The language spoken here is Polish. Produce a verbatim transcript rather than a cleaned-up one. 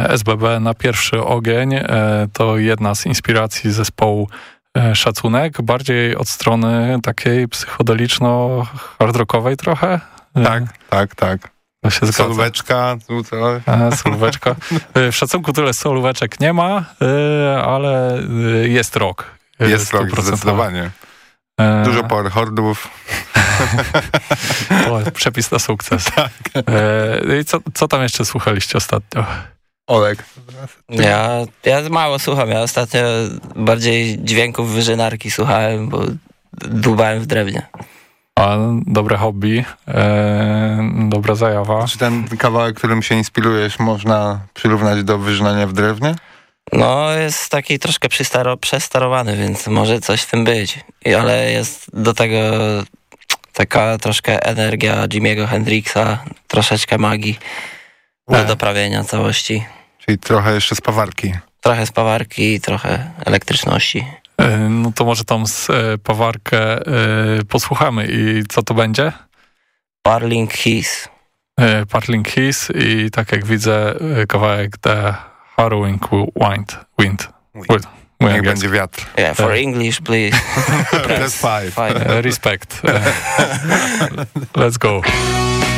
S B B na pierwszy ogień. To jedna z inspiracji zespołu Szacunek, bardziej od strony takiej psychodeliczno-hardrockowej trochę. Tak, tak, tak. To się solóweczka. A, solóweczka. W Szacunku tyle solóweczek nie ma, ale jest rock. Jest rock, zdecydowanie. Dużo power chordów. To przepis na sukces. Tak. I co, co tam jeszcze słuchaliście ostatnio? Olek. Ja, ja mało słucham. Ja ostatnio bardziej dźwięków wyżynarki słuchałem, bo dłubałem w drewnie. A, dobre hobby, e, dobra zajawa. Czy ten kawałek, którym się inspirujesz, można przyrównać do wyżynania w drewnie? No, jest taki troszkę przystaro, przestarowany, więc może coś w tym być. I, ale jest do tego taka troszkę energia Jimiego Hendrixa, troszeczkę magii do doprawienia całości. Czyli trochę jeszcze spawarki. Trochę spawarki, trochę elektryczności. No to może tą spawarkę posłuchamy. I co to będzie? Parling Keys. Parling Keys i tak jak widzę kawałek The Harrowing Wind. Wind. Wind. Niech będzie wiatr. Yeah, for English, please. Press five. five. Respect. Let's go.